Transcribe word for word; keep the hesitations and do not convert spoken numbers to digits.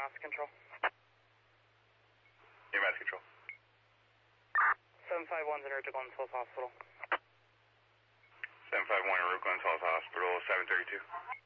mass control. Your mass control. seven five one's en route to Glens Falls Hospital. seven five one en route Glens Falls Hospital, seven thirty-two.